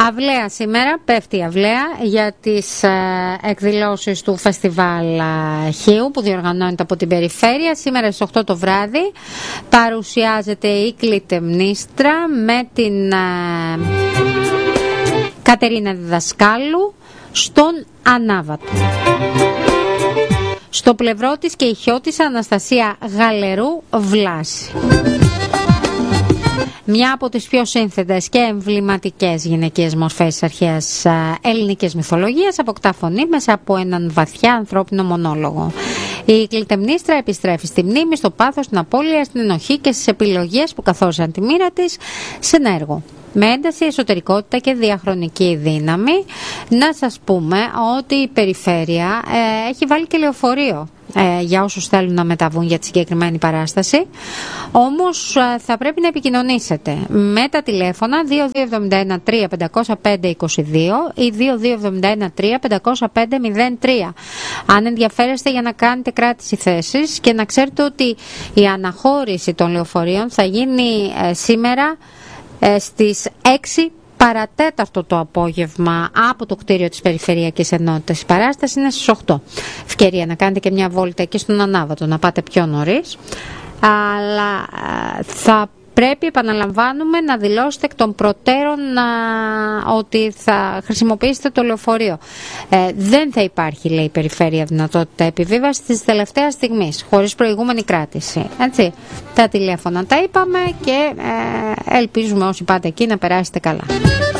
Αυλαία σήμερα, πέφτει η αυλαία για τις εκδηλώσεις του Φεστιβάλ Χίου που διοργανώνεται από την Περιφέρεια. Σήμερα στις 8 το βράδυ παρουσιάζεται η Κλητεμνίστρα με την Κατερίνα Διδασκάλου στον Ανάβατο. Στο πλευρό της και η χιώτισσα Αναστασία Γαλερού Βλάση. Μια από τις πιο σύνθετες και εμβληματικές γυναικείες μορφές της αρχαίας ελληνικής μυθολογίας αποκτά φωνή μέσα από έναν βαθιά ανθρώπινο μονόλογο. Η Κλητεμνίστρα επιστρέφει στη μνήμη, στο πάθος, στην απώλεια, στην ενοχή και στις επιλογές που καθόρισαν τη μοίρα της σε ένα έργο. Με ένταση, εσωτερικότητα και διαχρονική δύναμη. Να σας πούμε ότι η Περιφέρεια έχει βάλει και λεωφορείο για όσους θέλουν να μεταβούν για τη συγκεκριμένη παράσταση. Όμως θα πρέπει να επικοινωνήσετε με τα τηλέφωνα 2271 3505 22 ή 2271 3505 03 αν ενδιαφέρεστε για να κάνετε κράτηση θέσης, και να ξέρετε ότι η αναχώρηση των λεωφορείων θα γίνει σήμερα στις 6 παρατέταρτο το απόγευμα από το κτίριο της Περιφερειακής Ενότητας. Η παράσταση είναι στις 8. Ευκαιρία να κάνετε και μια βόλτα εκεί στον Ανάβατο, να πάτε πιο νωρίς. Αλλά θα πρέπει, επαναλαμβάνουμε, να δηλώσετε εκ των προτέρων ότι θα χρησιμοποιήσετε το λεωφορείο. Δεν θα υπάρχει, λέει η Περιφέρεια, δυνατότητα επιβίβασης της τελευταίας στιγμής, χωρίς προηγούμενη κράτηση. Έτσι. Τα τηλέφωνα τα είπαμε και ελπίζουμε όσοι πάτε εκεί να περάσετε καλά.